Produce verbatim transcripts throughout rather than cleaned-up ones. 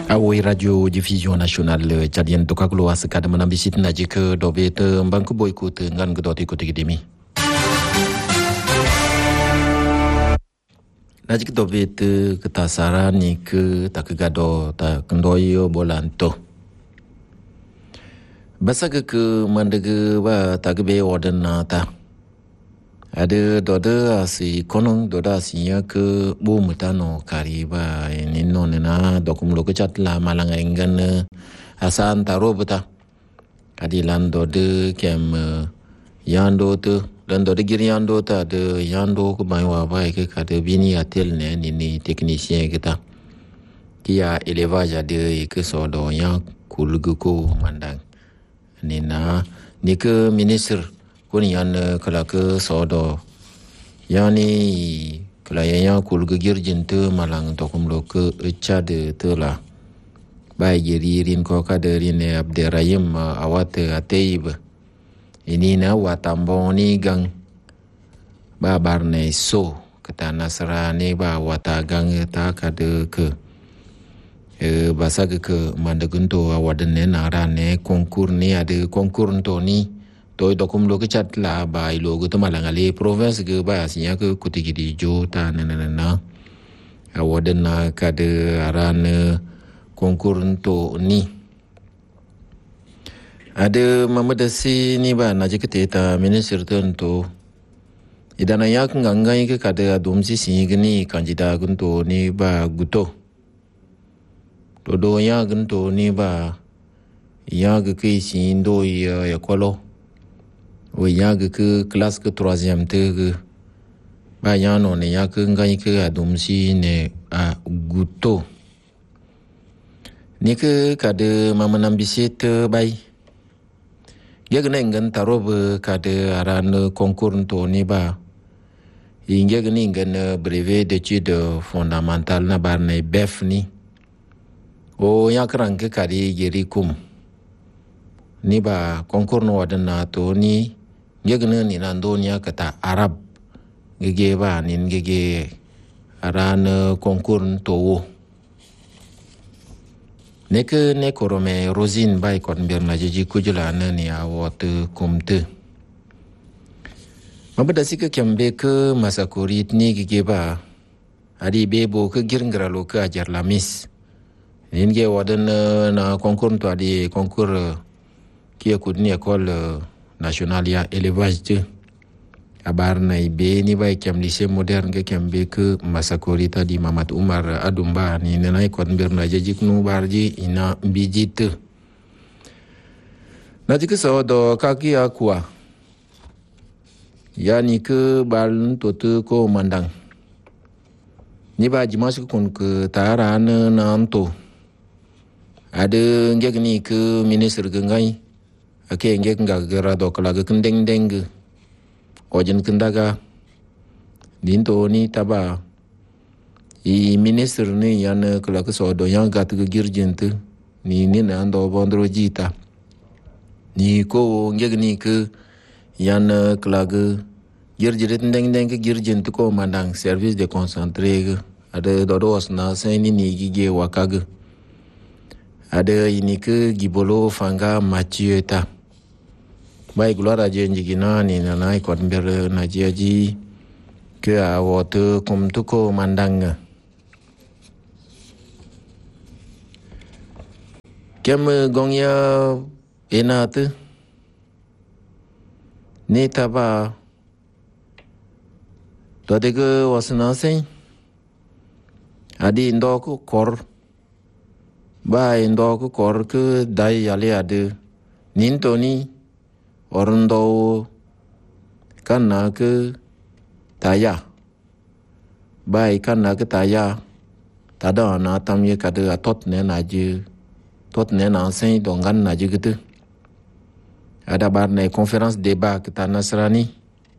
Awoi Radio Diffusion Nationale Tchadienne Tokaklo Asekada Manambisit Najik Dobet Mbanku Boykut Ngan Gedoti Kotigidemi Najik Dobet Ketasara ni ke takegado ta kendoyo bolanto Basaga ke mandege ba tagbe order ta ada doda si konong doda sinya ke bu mutano kariba ini nonena dokum lo kecat la malang enggan asan taro beta kadilan dode kem yando tu dan dode giri yando ta de yando ke baywa ba ke kade bini atel ne ni teknisien kita kia elevage ade ke sodo yang kulgu ko mandang ni na ni ke minister kuni yan kala ke sodo yani kala yang kul gegir jintu malang tokum lo ke echad tela bai geririn ko kaderin abderayim awat ateib ini na watamboni gang ba barne so kata nasrani ba watagang ta kade ke e basag ke mandagunto awadne narane konkur ni ade konkur to ni toy dokum lo ke chat la ba ilo go to malangale province ge ba sinya ke kutigidi jo ta nanana awaden na kade aran konkur to ni ada mamadasi ni ba naje ke ta minister to idana yak ngangai ke kade adumsi singni kandida gunto ni ba guto dodo ya gunto ni ba ya ge ke sin do ya ya kolo we ya ke kelas ke troisième te ba ya no ne ya ke ngai ke adumsi ne a guto ni ke kade mamanam bisit bai ya gane ngan tarob kade aran concours to ni ba inge gane ngan brevet d'études fondamentales na bar ne B E F ni o ya kran ke kade geri kum ni ba concours no wadana to ni yegna ni nandonia kata Arab gege ba nin gege aran konkur to nek ne korome Rosine bay kon berna jiji kujulana ni awot kumte mabadasi ke kembe ke masakurit ni gege ba adi bebo ke girngra lo ke ajar lamis ninge wadan na konkur to adi konkur ki akudni école national ya élevage tu abar na ibe ni bay kem lycée moderne ke kem be ke masakori tadi Mamat Umar Adumba ni nanai kon berna jajik nu barji ina bijit na jike so do kaki akwa yani ke bal to ko mandang ni ba jimas kun ke taran na anto ada ngek ni ke minister gengai ake ngek ngagara do kala ke kendeng deng ojen kendaga dinto ni taba i minister ni yan kala ke so do yang gat ke girjent ni ni na ndo bondro jita ni ko ngek ni ke yan kala ke girjit deng deng ke girjent ko mandang service de concentré ada do do na sen ni ni gige wakag ada ini ke gibolo fanga Mathieu ta baik luar aja jigina ni nanai kon ber najiaji ke awot kum tuko mandang kem gongya enat ni taba tadi ke wasna sen adi ndo ko kor ba ndo ko kor ke dai ale ade nintoni Orando kana ke taya bai kana ke taya tada na tamye kada tot ne naji tot ne na sen dongan naji gitu ada bar ne conference débat kita nasrani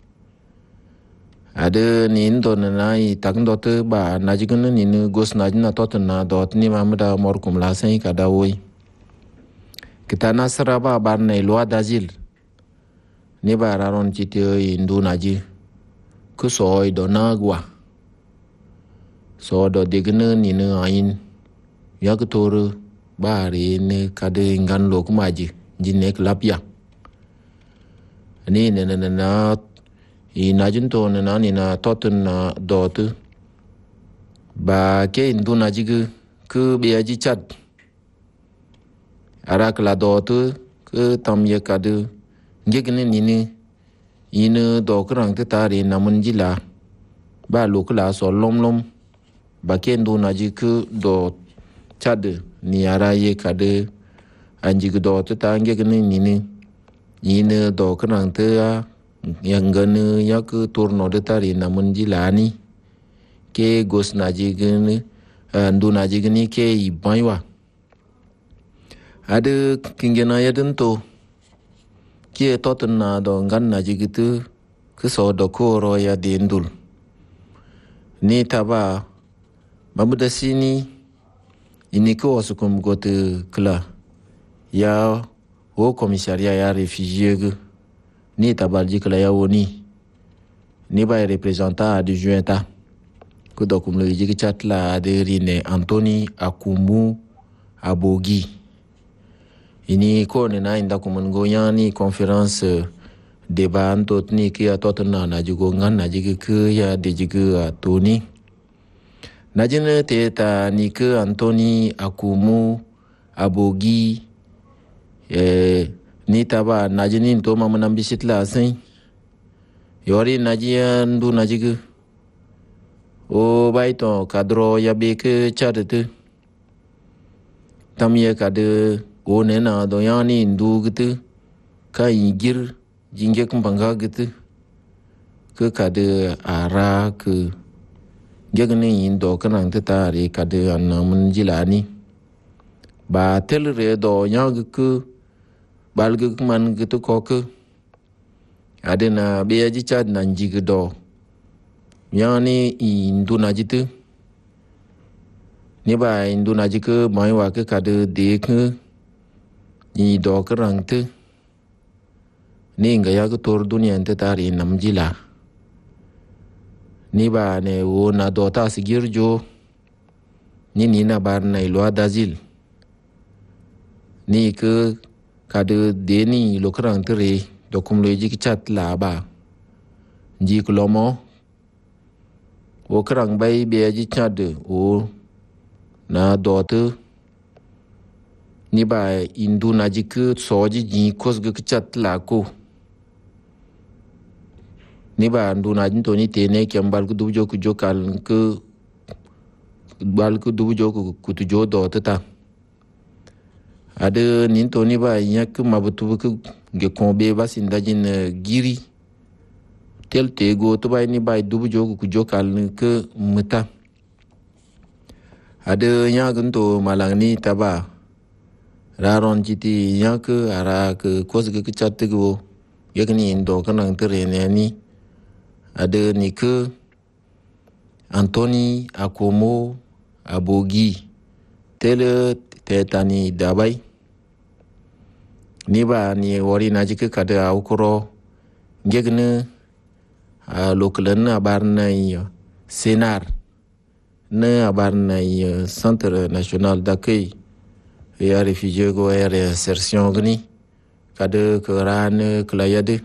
ada ni ndo na i takndo te ba naji gnu ni gos naji na tot na dot ni mamda mor kum la sen kada woi kita nasra ba bar ne loi d'asile ni ba raron chite indu naji ku soy do nagwa so do digne ni ne ain yak tor ba re ne kade ngan lo kuma ji jinek lapya ni ne ne na i na jin to ne na ni na totun na dot ba ke ndu na ji ke be ji chat ara kla dot ke tam ye kade ngegne ni ni ine do krang te tari na mun ji la ba lo kla so lom lom ba ke ndu na ji ke do chat ni ara ye kade anji do te ta ngegne ni ni ine do krang te yang gane yak turno de tari na mun ji la ni ke gos na ji gane ndu na ji gane ke i baiwa ade kingena ya den to ke toten na do ngan na ji gitu ke so do ko ro ya de ndul ni taba mamuda sini ini ko asukum gote kla ya o komisaria ya réfugié ni tabalji kala ya woni ni ba representant adjoint ko dokum le jigi chatla de rine Anthony Akumu Abogi ini ko ne na inda kumun go yani conference débat antot ni ki atotna na jugo ngan na jigi ke ya de jigi atoni najine teta ni ke Anthony Akumu Abogi eh ni taba najini to mama nambisit la sai yori najia ndu najigu o baito kadro ya beke chadete tamye kade o nena do yani ndu gitu kai gir jinge kumbanga gitu ke kade ara ke gegne indo kanang tetari kade anamun jilani ba telre do nyag ke balga man gitu koke adena beaji chad nanji do yani indu najitu ni ba indu najike mai wa ke kade de ke ni do kerangte ni nga ya ke tor dunia ente tari namjila ni ba ne wo na do ta sigirjo ni ni na bar na ilo dazil ni ke kade deni lo krang tere dokum lo ji chat la ba ji klomo o krang bai be ji chat o na dote ni ba indu na ji ke so ji ji kos ge chat la ko ni ba ndu na ji to ni te ne kem bal ku du jo ku jo kal ke bal ku du jo ku tu jo dote ta ada ninto ni ba yak mabutu ke ge kombe ba sindajin giri tel te go to ba ni ba dubu jogu ku jokal ke muta ada nya gunto malang ni taba raron jiti yak ara ke kos ge chat go yakni indo kanang terene ni ada ni ke Anthony Akumu Abogi tel tetani dabai ni ba ni wari na jike kada aukuro gegne a lokalan abar na senar na abar na centre national d'accueil et réfugiés go et réinsertion gni kada keran klayade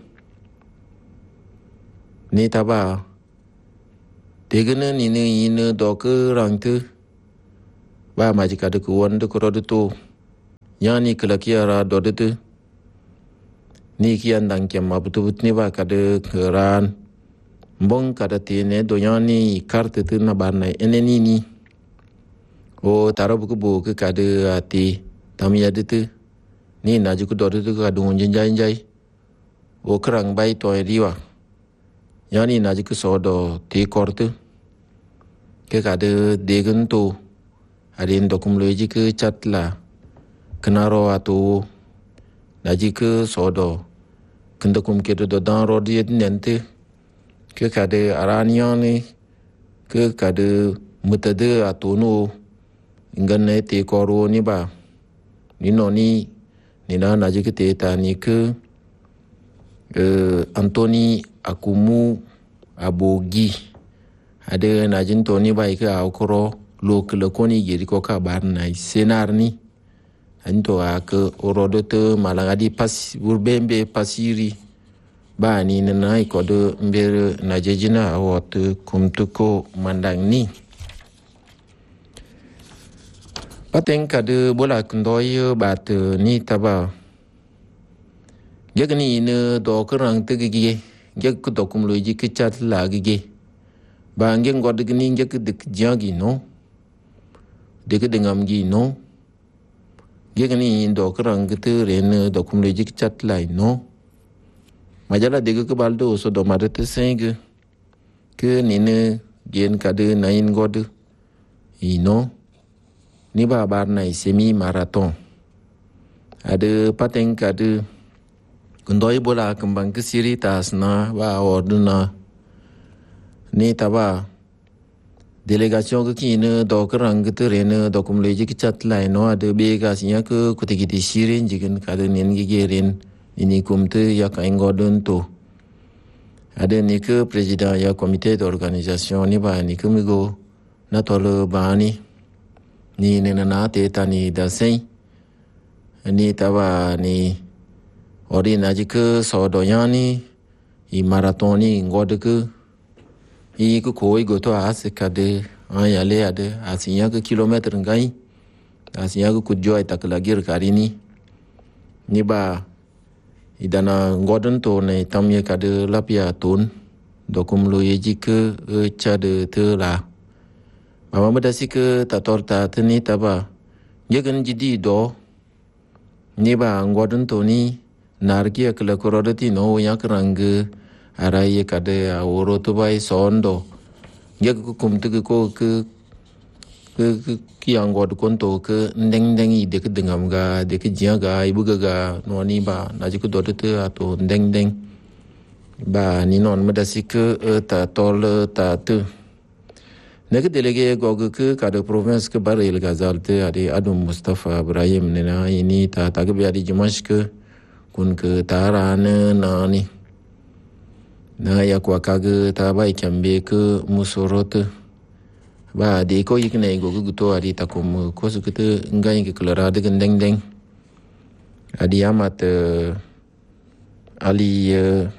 ni taba degene ni ni ne dok rangte ba majika de kuwan de koroduto yani klakiara dodete ni kian dang kem mabutut ni ba kade keran mbong kada tine do yani carte te na barna eneni ni o tarabu ku bu ke kade ati tamya dete ni naji ku dodete ka dung jinjai jinjai o krang bai to riwa yani naji ku sodo ti korte ke kade degen to arin dokum loji ke chatla kenaro atau naji ke sodo kendokum ke do dan rodi nente ke kade arania ni ke kade mutade atau no ingane te koro ni ba ni no ni ni na naji ke te ta ni ke eh, Anthony Akumu Abogi ada najin to ni ba ke akoro lo ke le koni giri ko ka bar na senar ni anto ak orodo te malangadi pas burbembe pasiri ba ni na ko de mber na jejina awot kumtuko mandang ni paten ka de bola kundoy bat ni taba yagni ne do krang te gi yag ko dokum lo ji ke chat la gi ba ngen god gi ni jek dik jagi no de ke dengam gi no yagni do krang te ren dokum lo ji ke chat lai no majala de ke baldo so do madate seng ke ni ne gen ka de nain god i no ni ba bar na semi marathon ada paten ka de kundoi bola kembang ke siri tas na ba orduna ni taba delegation ke kine do kerang ke terene dokum leji ke chat lai no ada be ga sinya ke kutigi di sirin jigen kada nen gigerin ini kumte ya ka engodon to ada ni ke presiden ya komite d'organisation ni ba ni ke migo na tolo bani ni nena na te tani da sei ni taba ni ori naji ke sodoyani i maratoni ngode ke i ku koi go to asika de ayale ade asinya ke kilometer ngai asinya ke kujjo ay taklagir karini ni ba idana ngodon to ne tamye kade lapia ton dokum lo yeji ke chade te la mama medasi ke tatorta teni taba yegen jidi do ni ba ngodon to ni nargi akla korodati no yak rang araye kade aworo to bai sondo yag kum tu ko ke ke ki angod kon to ke ndeng ndeng i de ke dengam ga de ke jia ga ibu ga ga no ni ba na ji ko do te ato ndeng ndeng ba ni non medasi ke ta tol ta tu ne ke delege go ke kade province ke baril gazal te adi adum mustafa ibrahim ne na ini ta ta ke bi adi jumash ke kun ke tarane na ni na ya kwa kage ta bai kambe ke musorot ba de ko yikne go gu to ari ta kom ko su kete ngai ke klara de gendeng deng adi amat ali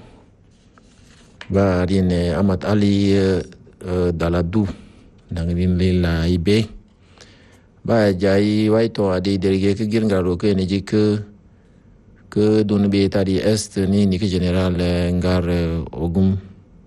ba ari ne amat ali daladu nang bin le la ibe ba jai wai to adi derge ke girngaro ke ni jike ke don be tadi est ni ni ke general ngar ogum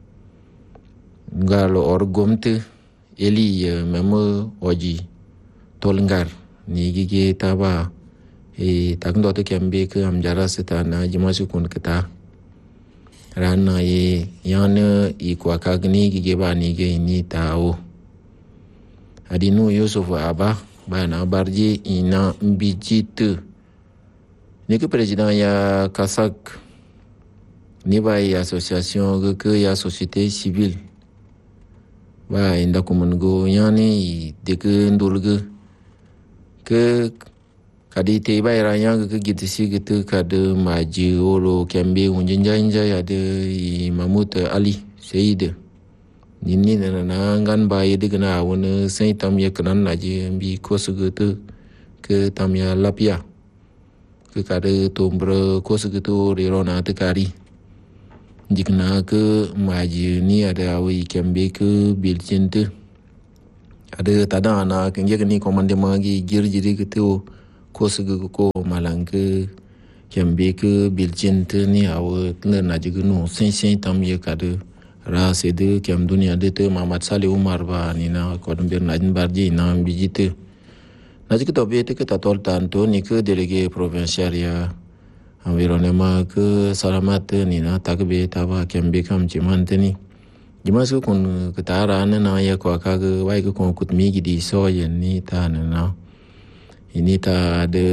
ngar orgomte eli memo oji tolngar ni gige taba e takndo to kembe ke amjara setana jimasu kun keta rana ye yana i kwa kagni gige ba ni ge ni tao adinu yusuf aba ba na barji ina mbijit ni ke presiden ya kasak ni ba ya association ke ke ya société civile ba inda kumungo yani de ke ndulge ke kadi te ba ranya ke gitu si gitu kade maji oro kembe unjinja inja ya de mamut ali seide nini na ngan ba ye de gna wona sai tam ye kanan naji bi ko sugutu ke tam ya lapia ke kade tombro ko segitu rirona te kari jikna ke maji ni ada awi kembe ke biljente ada tada na ke ni komande magi girjiri ke tu ko segu ko malang ke kembe ke biljente ni aw tne na jignu sen sen tam ye kade ra sede kem dunia de te Muhammad Saleh Umar ba ni na ko ber najin barji na bijite Naji kita biar kita tol tanto ni ke delege provincial ya environnement ke selamat ni na tak be tawa kembe kam ciman ni jimas ko kun ketara na ya ko ka ke wai ko kun kut mi di so yen ni ta na ini ta de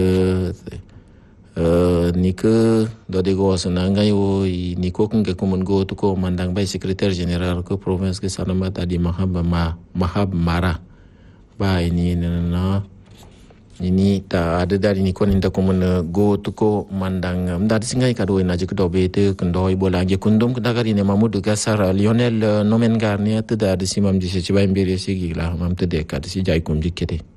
eh ni ke do de go sananga yo ni ko kun ke kumun go to ko mandang bai secretary general ko province ke selamat tadi mahab ma mahab mara ba ini na ini ta ada dari ni kon inda komuna go tuko mandang mda singai kado ina je kdo bete kendo ibola ge kundum kadagari ne Mamadou Gassara Lionel Nomen Garnier te da de simam di se chiba imbere sigi la mam te de ka si jai kum dikete